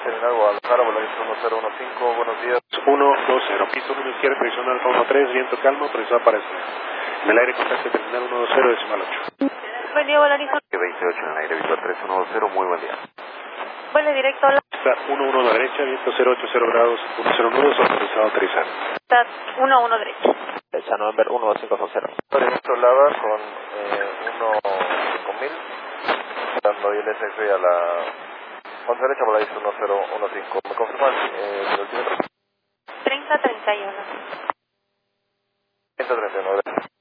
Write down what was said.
Terminal Guadalajara, Volaris 1015, buenos días. 120, piso 1 izquierda, presión alfa 13, viento calma, autorizado para eso. En el aire contacto terminal 120, decimal 8. Buen día, Volaris. 28 en el aire, visual 3120, muy buen día. Vuele directo a la... Está 11 a la derecha, viento 080 grados, 10 nudos, autorizado a aterrizar. Está 11 derecha. Derecha, November 12520. Viento Lava con 15000, dando ILS a la 11 derecha, Volaris 1015. ¿Me confirman el altímetro? 30-31. 139.